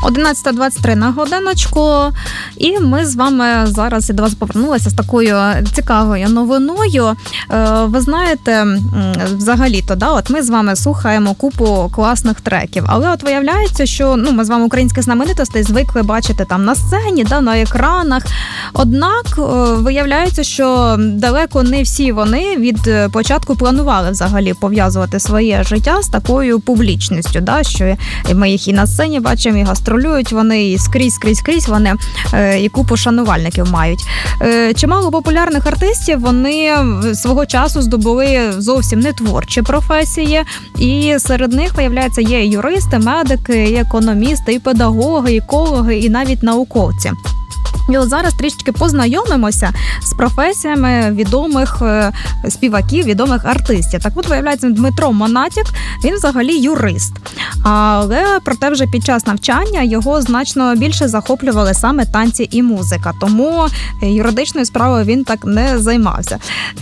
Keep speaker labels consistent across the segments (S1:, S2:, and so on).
S1: 11:23 на годиночку, і ми з вами зараз до вас повернулися з такою цікавою новиною. Ви знаєте, взагалі-то, от ми з вами слухаємо купу класних треків, але от виявляється, що ми з вами українських знаменитостей звикли бачити там на сцені, на екранах. Однак виявляється, що далеко не всі вони від початку планували взагалі пов'язувати своє життя з такою публічністю, що ми їх і на сцені бачимо, і гастролюють вони, і скрізь вони і купу шанувальників мають. Чимало популярних артистів, вони свого часу здобули зовсім не творчі професії, і серед них, виявляється, є і юристи, медики, і економісти, і педагоги, і екологи, і навіть науковці. І от зараз трішечки познайомимося з професіями відомих співаків, відомих артистів. Так от, виявляється, Дмитро Монатік, він взагалі юрист. Але, проте, вже під час навчання його значно більше захоплювали саме танці і музика. Тому юридичною справою він так не займався.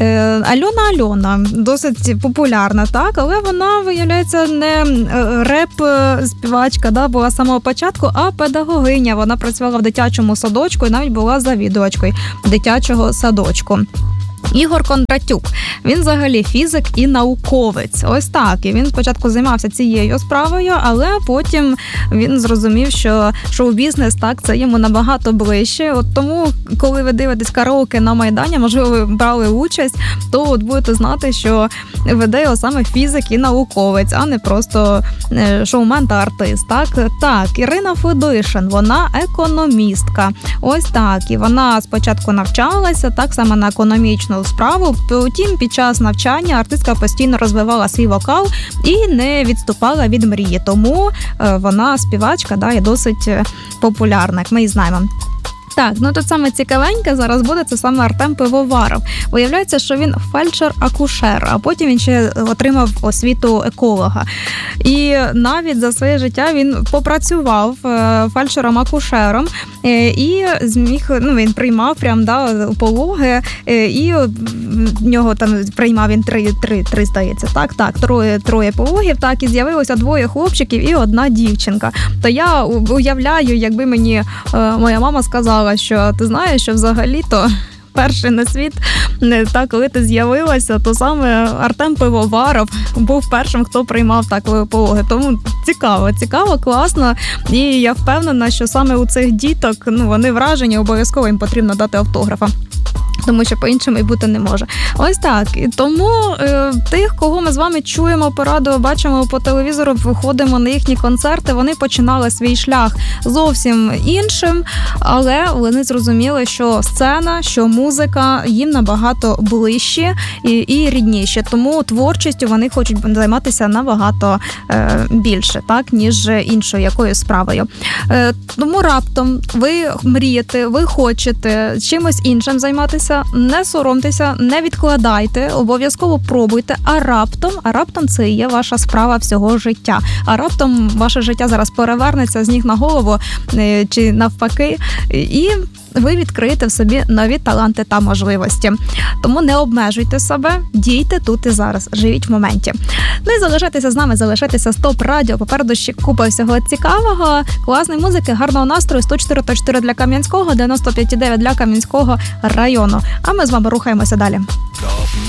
S1: Альона досить популярна, але вона, виявляється, не реп-співачка, була з самого початку, а педагогиня. Вона працювала в дитячому садочку і навіть була завідувачкою дитячого садочку. Ігор Кондратюк, він взагалі фізик і науковець. Ось так. І він спочатку займався цією справою, але потім він зрозумів, що шоу-бізнес, це йому набагато ближче. От тому, коли ви дивитесь караоке на Майдані, можливо, ви брали участь, то от будете знати, що веде його саме фізик і науковець, а не просто шоумен та артист. Так, Ірина Федишин, вона економістка. Ось так. І вона спочатку навчалася, так само на економічну справу. Потім під час навчання артистка постійно розвивала свій вокал і не відступала від мрії. Тому вона співачка, і досить популярна, як ми і знаємо. Так, тут саме цікавеньке зараз буде, це саме Артем Пивоваров. Виявляється, що він фельдшер-акушер, а потім він ще отримав освіту еколога. І навіть за своє життя він попрацював фельдшером-акушером і зміг, він приймав пологи, і в нього там приймав він три здається, троє пологів, і з'явилося 2 хлопчиків і 1 дівчинка. То я уявляю, якби мені моя мама сказала, що ти знаєш, що взагалі-то перший на світ, коли ти з'явилася, то саме Артем Пивоваров був першим, хто приймав пологи. Тому цікаво, класно. І я впевнена, що саме у цих діток, вони вражені, обов'язково їм потрібно дати автографа. Тому що по-іншому і бути не може. Ось так. І тому тих, кого ми з вами чуємо по радіо, бачимо по телевізору, виходимо на їхні концерти, вони починали свій шлях зовсім іншим, але вони зрозуміли, що сцена, що музика їм набагато ближче і рідніше. Тому творчістю вони хочуть займатися набагато більше, ніж іншою якоюсь справою. Тому раптом ви мрієте, ви хочете чимось іншим займатися, не соромтеся, не відкладайте, обов'язково пробуйте, а раптом це і є ваша справа всього життя. А раптом ваше життя зараз перевернеться з ніг на голову чи навпаки, і ви відкриєте в собі нові таланти та можливості. Тому не обмежуйте себе, дійте тут і зараз, живіть в моменті. І залишайтеся з нами, залишайтеся з ТОП Радіо. Попереду ще купа всього цікавого, класної музики, гарного настрою. 104.4 для Кам'янського, 95.9 для Кам'янського району. А ми з вами рухаємося далі.